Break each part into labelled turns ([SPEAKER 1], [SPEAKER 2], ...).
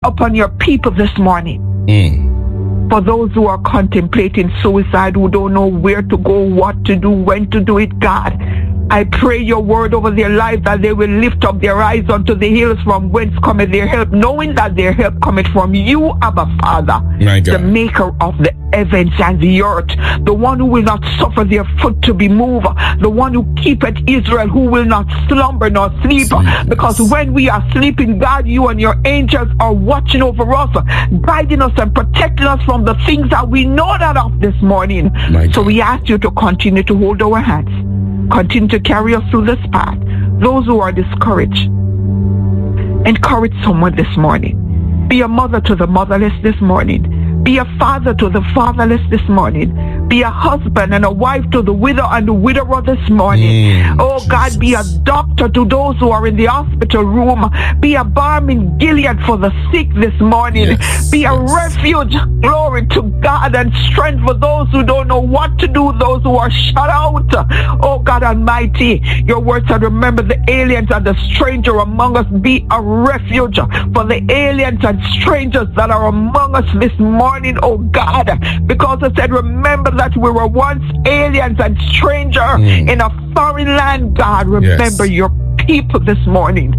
[SPEAKER 1] upon your people this morning. For those who are contemplating suicide, who don't know where to go, what to do, when to do it, God, I pray your word over their lives that they will lift up their eyes unto the hills from whence cometh their help, knowing that their help cometh from you, Abba Father, the maker of the heavens and the earth, the one who will not suffer their foot to be moved, the one who keepeth Israel, who will not slumber nor sleep. Because when we are sleeping, God, you and your angels are watching over us, guiding us and protecting us from the things that we know not of this morning. So we ask you to continue to hold our hands, continue to carry us through this path. Those who are discouraged, encourage someone this morning. Be a mother to the motherless this morning. Be a father to the fatherless this morning. Be a husband and a wife to the widow and the widower this morning. Oh God, be a doctor to those who are in the hospital room. Be a balm in Gilead for the sick this morning. Be a refuge, glory to God, and strength for those who don't know what to do, those who are shut out. Oh God Almighty, your word said, remember the aliens and the stranger among us. Be a refuge for the aliens and strangers that are among us this morning, oh God, because it said, remember that we were once aliens and stranger in a foreign land. God, remember your people this morning.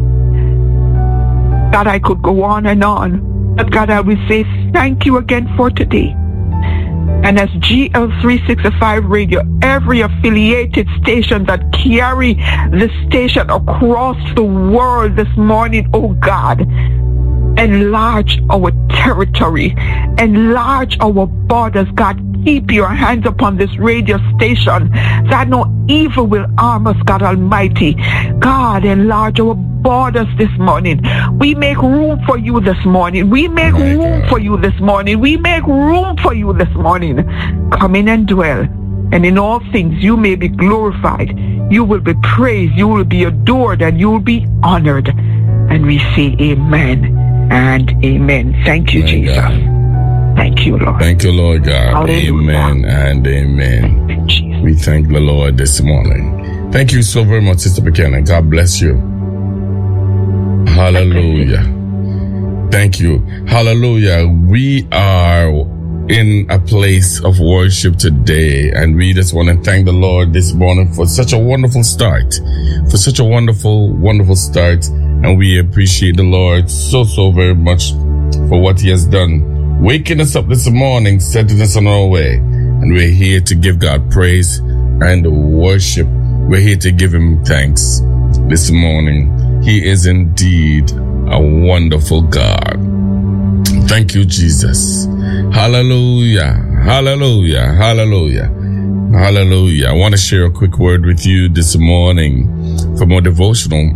[SPEAKER 1] God, I could go on and on, but God, I will say thank you again for today. And as GL365 Radio, every affiliated station that carry this station across the world this morning, oh God, enlarge our territory, enlarge our borders, God. Keep your hands upon this radio station, that no evil will harm us, God Almighty. God, enlarge our borders this morning. We make room for you this morning. We make room for you this morning. We make room for you this morning. Come in and dwell. And in all things, you may be glorified. You will be praised. You will be adored. And you will be honored. And we say amen and amen. Thank you, Jesus. God. Thank you, Lord.
[SPEAKER 2] Thank you, Lord God.
[SPEAKER 1] Hallelujah.
[SPEAKER 2] Amen and amen.
[SPEAKER 1] Amen,
[SPEAKER 2] we thank the Lord this morning. Thank you so very much, Sister Buchanan. God bless you. Hallelujah. Thank you. Hallelujah. We are in a place of worship today, and we just want to thank the Lord this morning for such a wonderful start. For such a wonderful, wonderful start. And we appreciate the Lord so very much for what He has done. Waking us up this morning, setting us on our way. And we're here to give God praise and worship. We're here to give Him thanks this morning. He is indeed a wonderful God. Thank you, Jesus. Hallelujah. Hallelujah. Hallelujah. Hallelujah. I want to share a quick word with you this morning from our devotional.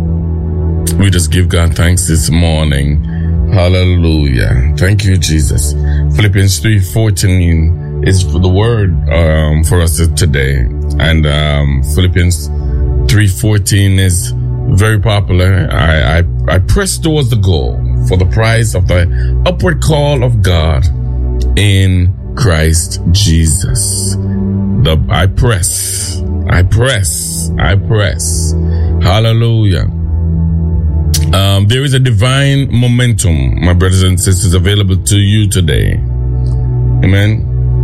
[SPEAKER 2] We just give God thanks this morning. Hallelujah. Thank you, Jesus. Philippians 3:14 is for the word for us today. And Philippians 3:14 is very popular. I press towards the goal for the prize of the upward call of God in Christ Jesus. I press. Hallelujah. There is a divine momentum, my brothers and sisters, available to you today. Amen.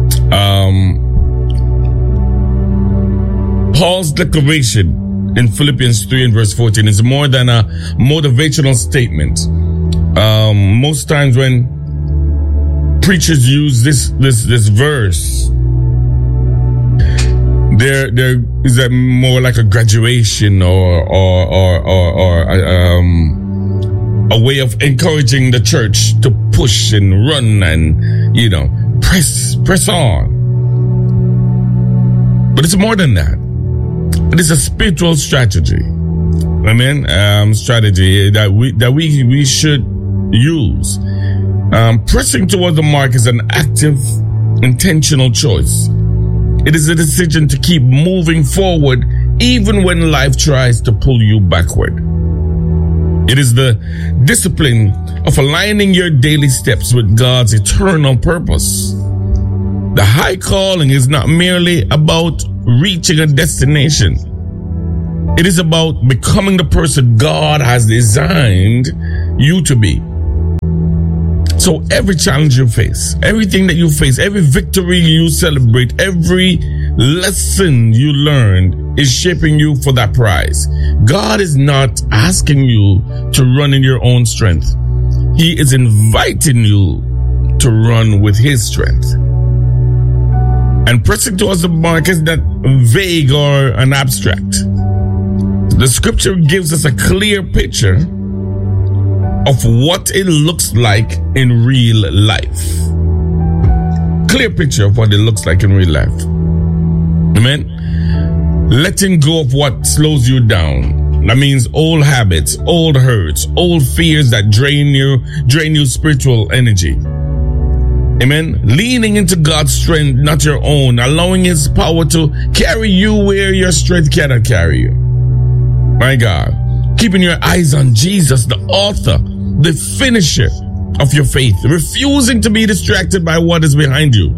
[SPEAKER 2] Paul's declaration in Philippians 3 and verse 14 is more than a motivational statement. Most times when preachers use this verse, there is a more like a graduation or a way of encouraging the church to push and run and, press on. But it's more than that. It is a spiritual strategy. Amen. Strategy that we should use. Pressing towards the mark is an active, intentional choice. It is a decision to keep moving forward even when life tries to pull you backward. It is the discipline of aligning your daily steps with God's eternal purpose. The high calling is not merely about reaching a destination. It is about becoming the person God has designed you to be. So every challenge you face, everything that you face, every victory you celebrate, every lesson you learned is shaping you for that prize. God is not asking you to run in your own strength. He is inviting you to run with His strength. And pressing towards the mark is not vague or an abstract. The scripture gives us a clear picture of what it looks like in real life. Clear picture of what it looks like in real life. Amen. Letting go of what slows you down. That means old habits, old hurts, old fears that drain you spiritual energy. Amen. Leaning into God's strength, not your own, allowing His power to carry you where your strength cannot carry you. My God. Keeping your eyes on Jesus, the author, the finisher of your faith, refusing to be distracted by what is behind you.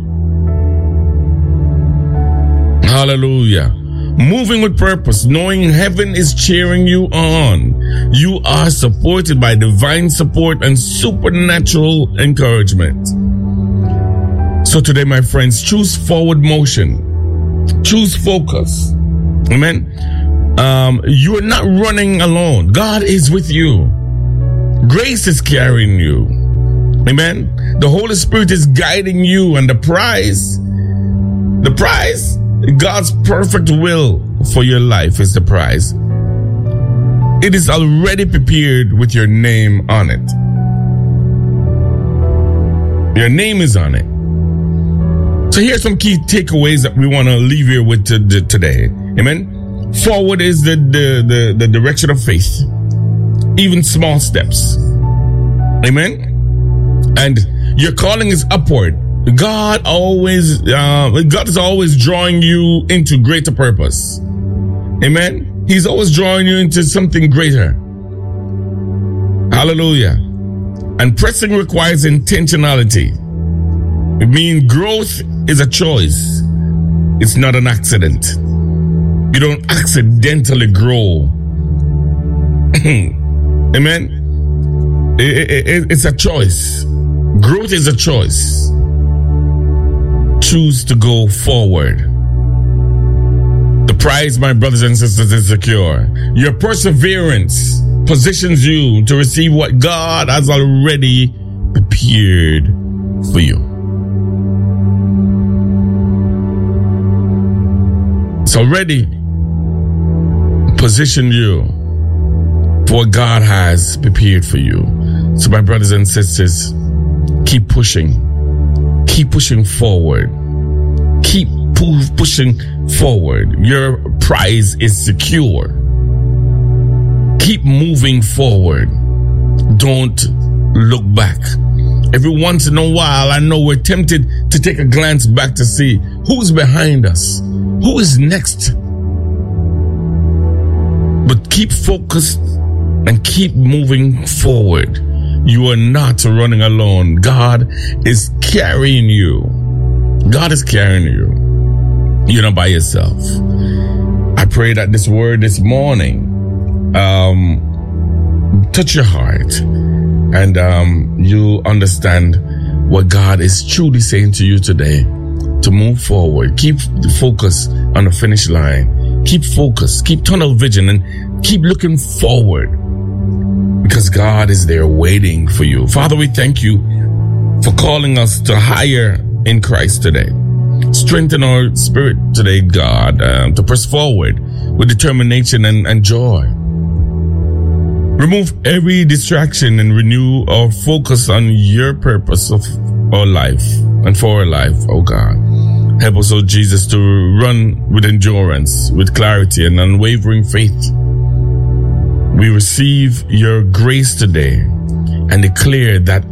[SPEAKER 2] Hallelujah. Moving with purpose, knowing heaven is cheering you on. You are supported by divine support and supernatural encouragement. So today, my friends, choose forward motion. Choose focus. Amen. You are not running alone. God is with you. Grace is carrying you. Amen. The Holy Spirit is guiding you, and the prize, God's perfect will for your life is the prize. It is already prepared with your name on it. Your name is on it. So here's some key takeaways that we want to leave you with today. Amen. Forward is the direction of faith. Even small steps. Amen. And your calling is upward. God is always drawing you into greater purpose. Amen. He's always drawing you into something greater. Hallelujah. And pressing requires intentionality. It means growth is a choice. It's not an accident. You don't accidentally grow. Amen. It's a choice. Growth is a choice. Choose to go forward. The prize, my brothers and sisters, is secure. Your perseverance positions you to receive what God has already prepared for you. It's already positioned you for what God has prepared for you. So my brothers and sisters, keep pushing. Keep pushing forward. Keep pushing forward. Your prize is secure. Keep moving forward. Don't look back. Every once in a while, I know we're tempted to take a glance back to see who's behind us, who is next. But keep focused and keep moving forward. You are not running alone. God is carrying you. God is carrying you. You're not by yourself. I pray that this word this morning touch your heart and you understand what God is truly saying to you today to move forward. Keep the focus on the finish line. Keep focus, keep tunnel vision, and keep looking forward because God is there waiting for you. Father, we thank you for calling us to higher in Christ today. Strengthen our spirit today, God, to press forward with determination and joy. Remove every distraction and renew our focus on your purpose of our life and for our life, oh God. Help us, oh Jesus, to run with endurance, with clarity and unwavering faith. We receive your grace today and declare that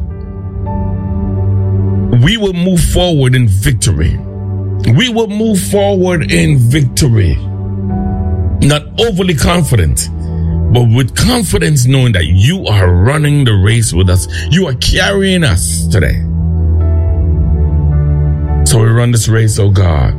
[SPEAKER 2] we will move forward in victory. We will move forward in victory. Not overly confident, but with confidence knowing that you are running the race with us. You are carrying us today. So we run this race, oh God,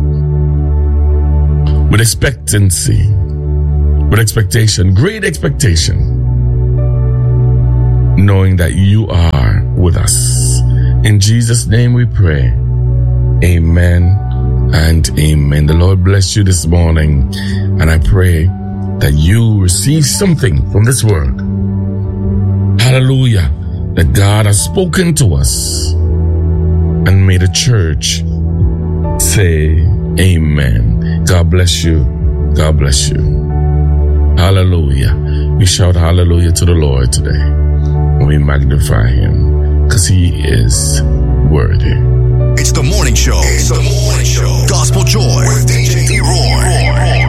[SPEAKER 2] with expectancy, with expectation, great expectation, knowing that you are with with us. In Jesus' name we pray. Amen and amen. The Lord bless you this morning, and I pray that you receive something from this word. Hallelujah. That God has spoken to us, and may the church say amen. God bless you. God bless you. Hallelujah. We shout hallelujah to the Lord today, and we magnify him because he is worthy.
[SPEAKER 3] It's the morning show. It's the morning show. Gospel Joy with DJ Leroy.